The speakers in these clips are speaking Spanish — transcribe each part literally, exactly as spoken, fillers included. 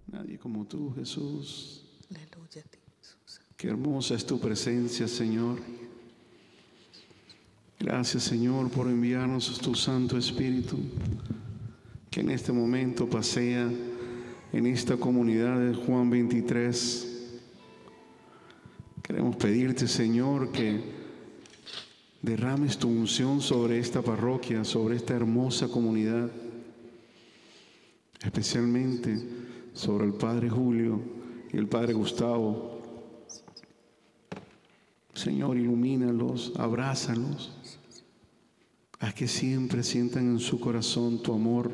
Nadie como tú, Jesús. Aleluya a ti, Jesús. Qué hermosa es tu presencia, Señor. Gracias, Señor, por enviarnos tu Santo Espíritu, que en este momento pasea en esta comunidad de Juan veintitrés. Queremos pedirte, Señor, que derrames tu unción sobre esta parroquia, sobre esta hermosa comunidad, especialmente sobre el Padre Julio y el Padre Gustavo. Señor, ilumínalos, abrázalos, haz que siempre sientan en su corazón tu amor,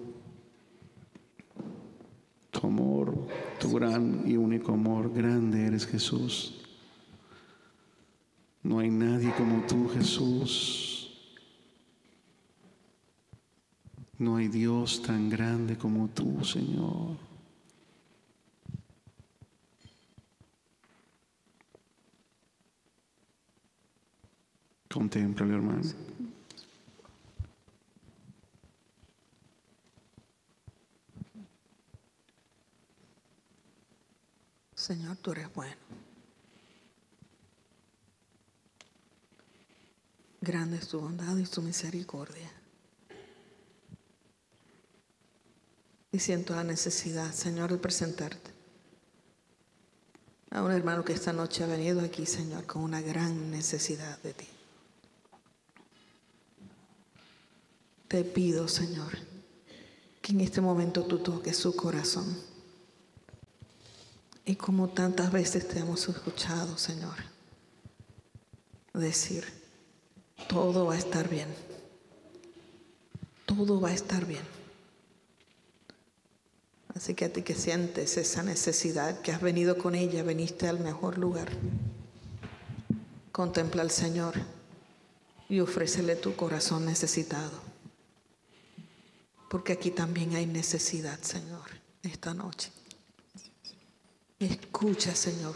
tu amor, tu gran y único amor. Grande eres, Jesús. No hay nadie como tú, Jesús. No hay Dios tan grande como tú, Señor. Contémplalo, hermano. Señor, tú eres bueno. Grande es tu bondad y tu misericordia. Y siento la necesidad, Señor, de presentarte a un hermano que esta noche ha venido aquí, Señor, con una gran necesidad de ti. Te pido, Señor, que en este momento tú toques su corazón. Y como tantas veces te hemos escuchado, Señor, decir, todo va a estar bien. Todo va a estar bien. Así que a ti que sientes esa necesidad, que has venido con ella, veniste al mejor lugar. Contempla al Señor y ofrécele tu corazón necesitado. Porque aquí también hay necesidad, Señor, esta noche. Escucha, Señor,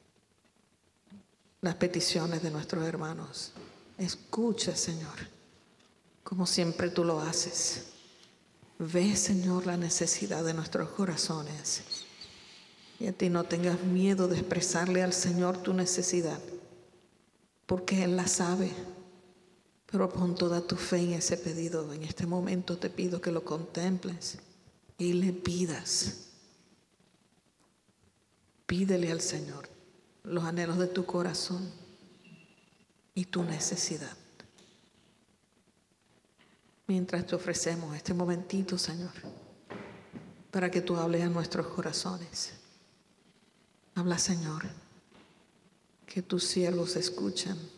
las peticiones de nuestros hermanos. Escucha, Señor, como siempre tú lo haces. Ve, Señor, la necesidad de nuestros corazones. Y a ti no tengas miedo de expresarle al Señor tu necesidad, porque Él la sabe. Pero pon toda tu fe en ese pedido. En este momento te pido que lo contemples y le pidas. Pídele al Señor los anhelos de tu corazón y tu necesidad. Mientras te ofrecemos este momentito, Señor, para que tú hables a nuestros corazones. Habla, Señor, que tus siervos escuchan.